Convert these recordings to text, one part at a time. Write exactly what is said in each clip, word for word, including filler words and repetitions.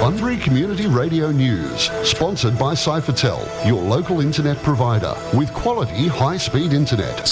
Bunbury Community Radio News, sponsored by Cyphertel, your local internet provider with quality high-speed internet.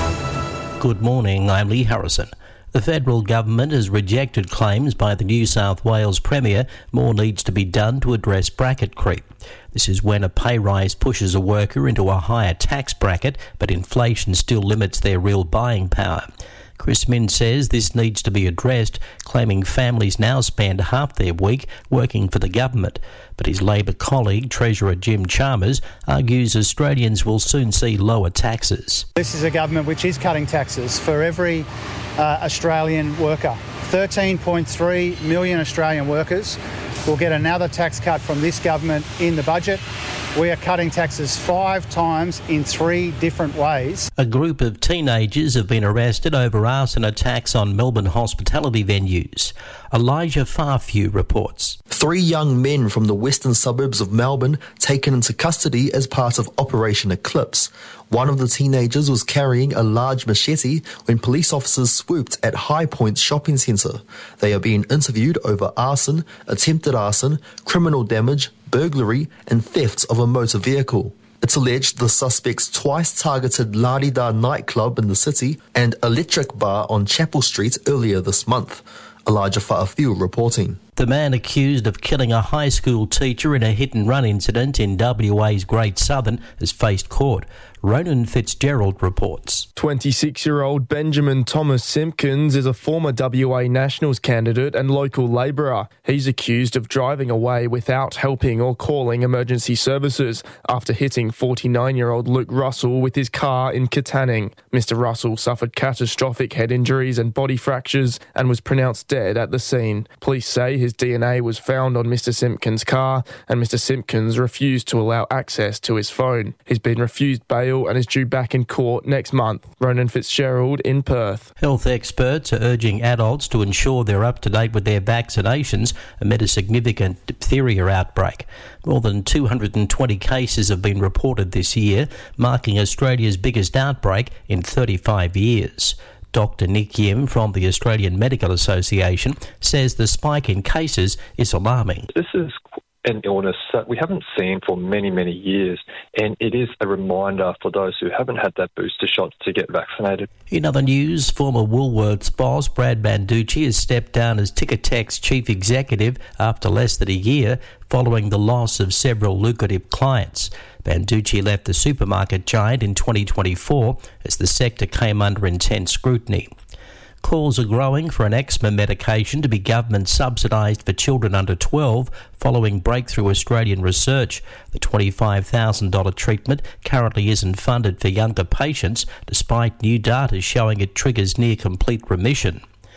Good morning, I'm Lee Harrison. The federal government has rejected claims by the New South Wales Premier more needs to be done to address bracket creep. This is when a pay rise pushes a worker into a higher tax bracket, but inflation still limits their real buying power. Chris Minns says this needs to be addressed, claiming families now spend half their week working for the government. But his Labor colleague, Treasurer Jim Chalmers, argues Australians will soon see lower taxes. This is a government which is cutting taxes for every uh, Australian worker. thirteen point three million Australian workers will get another tax cut from this government in the budget. We are cutting taxes five times in three different ways. A group of teenagers have been arrested over arson attacks on Melbourne hospitality venues. Elijah Farfew reports. Three young men from the western suburbs of Melbourne taken into custody as part of Operation Eclipse. One of the teenagers was carrying a large machete when police officers swooped at High Point Shopping Centre. They are being interviewed over arson, attempted arson, criminal damage, burglary and theft of a motor vehicle. It's alleged the suspects twice targeted La Di Da nightclub in the city and Electric Bar on Chapel Street earlier this month. Elijah Farfew reporting. The man accused of killing a high school teacher in a hit-and-run incident in W A's Great Southern has faced court. Ronan Fitzgerald reports. twenty-six-year-old Benjamin Thomas Simpkins is a former W A Nationals candidate and local labourer. He's accused of driving away without helping or calling emergency services after hitting forty-nine-year-old Luke Russell with his car in Katanning. Mister Russell suffered catastrophic head injuries and body fractures and was pronounced dead at the scene. Police say his D N A was found on Mister Simpkins' car and Mister Simpkins refused to allow access to his phone. He's been refused bail and is due back in court next month. Ronan Fitzgerald in Perth. Health experts are urging adults to ensure they're up to date with their vaccinations amid a significant diphtheria outbreak. More than two hundred twenty cases have been reported this year, marking Australia's biggest outbreak in thirty-five years. Doctor Nick Yim from the Australian Medical Association says the spike in cases is alarming. This is an illness that we haven't seen for many, many years, and it is a reminder for those who haven't had that booster shot to get vaccinated. In other news, former Woolworths boss Brad Banducci has stepped down as Ticketek's chief executive after less than a year following the loss of several lucrative clients. Banducci left the supermarket giant in twenty twenty-four as the sector came under intense scrutiny. Calls are growing for an eczema medication to be government subsidised for children under twelve following breakthrough Australian research. The twenty-five thousand dollars treatment currently isn't funded for younger patients, despite new data showing it triggers near complete remission.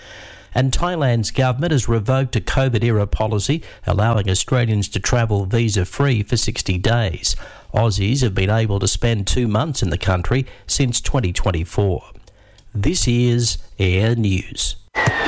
And Thailand's government has revoked a COVID-era policy allowing Australians to travel visa-free for sixty days. Aussies have been able to spend two months in the country since twenty twenty-four. This is Air News.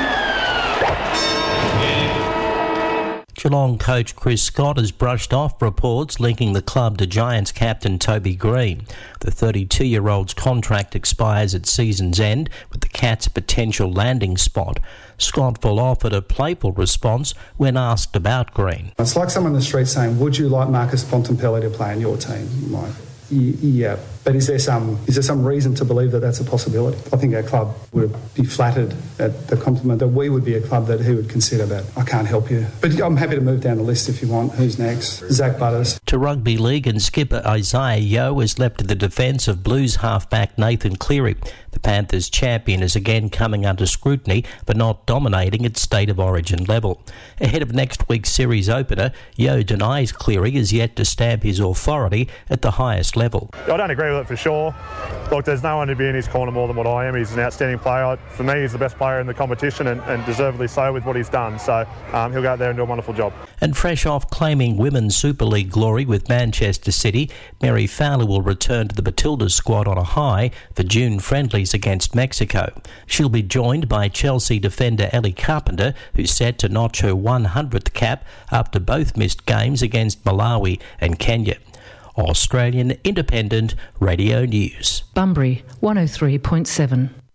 Geelong coach Chris Scott has brushed off reports linking the club to Giants captain Toby Green. The thirty-two-year-old's contract expires at season's end, with the Cats a potential landing spot. Scott will offered a playful response when asked about Green. It's like someone in the street saying, would you like Marcus Bontempelli to play in your team? I'm like, yeah, but is there some is there some reason to believe that that's a possibility? I think our club would be flattered at the compliment that we would be a club that he would consider that. I can't help you. But I'm happy to move down the list if you want. Who's next? Zach Butters. To rugby league, and skipper Isaiah Yeo has leapt to the defence of Blues halfback Nathan Cleary. The Panthers champion is again coming under scrutiny but not dominating at state of origin level. Ahead of next week's series opener, Yeo denies Cleary is yet to stamp his authority at the highest level. I don't agree with it for sure. Look, there's no one to be in his corner more than what I am. He's an outstanding player. For me, he's the best player in the competition and, and deservedly so with what he's done. So um, he'll go out there and do a wonderful job. And fresh off claiming Women's Super League glory with Manchester City, Mary Fowler will return to the Matildas squad on a high for June friendlies against Mexico. She'll be joined by Chelsea defender Ellie Carpenter, who's set to notch her one hundredth cap after both missed games against Malawi and Kenya. Australian Independent Radio News. Bunbury one oh three point seven.